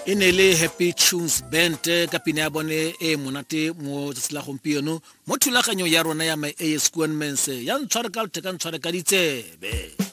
Inele Happy Tunes Band ka pina ya bone e monate mo tsela gompieno mo thulaganyo ya rona ya my AS Quanmans ya ntshware ka letheka ntshware ka ditsebe.